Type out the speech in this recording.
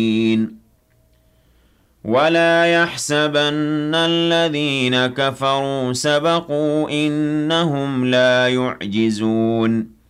ولا يحسبن الذين كفروا سبقوا إنهم لا يعجزون